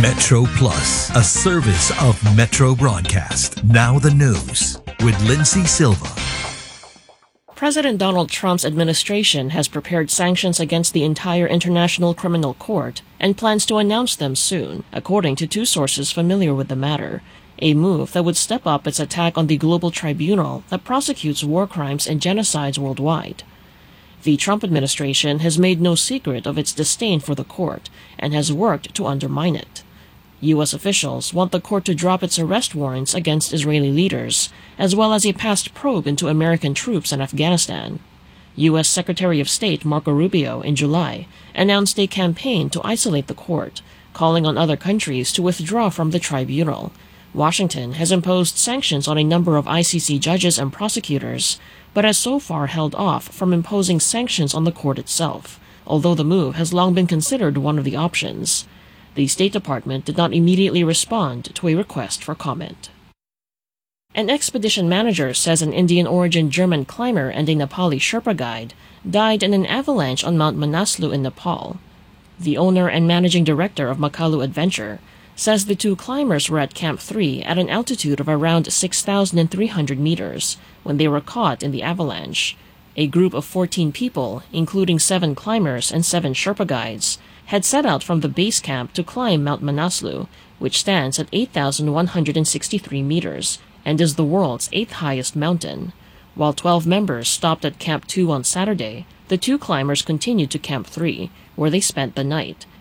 Metro Plus, a service of Metro Broadcast. Now the news with Lindsay Silva. President Donald Trump's administration has prepared sanctions against the entire International Criminal Court and plans to announce them soon, according to two sources familiar with the matter, a move that would step up its attack on the global tribunal that prosecutes war crimes and genocides worldwide. The Trump administration has made no secret of its disdain for the court and has worked to undermine it. U.S. officials want the court to drop its arrest warrants against Israeli leaders, as well as a past probe into American troops in Afghanistan. U.S. Secretary of State Marco Rubio in July announced a campaign to isolate the court, calling on other countries to withdraw from the tribunal. Washington has imposed sanctions on a number of ICC judges and prosecutors, but has so far held off from imposing sanctions on the court itself, although the move has long been considered one of the options. The State Department did not immediately respond to a request for comment. An expedition manager says an Indian-origin German climber and a Nepali Sherpa guide died in an avalanche on Mount Manaslu in Nepal. The owner and managing director of Makalu Adventure says the two climbers were at Camp 3 at an altitude of around 6,300 meters when they were caught in the avalanche. A group of 14 people, including 7 climbers and 7 Sherpa guides, had set out from the base camp to climb Mount Manaslu, which stands at 8,163 meters and is the world's 8th highest mountain. While 12 members stopped at Camp 2 on Saturday, the two climbers continued to Camp 3, where they spent the night,